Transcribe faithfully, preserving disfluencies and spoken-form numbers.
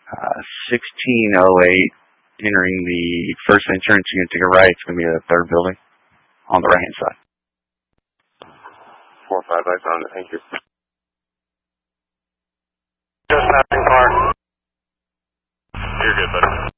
Uh, sixteen oh eight, entering the first entrance. You're going to take a right. It's going to be the third building on the right-hand side. four five, I found it. Thank you. Just passing car. You're good, buddy.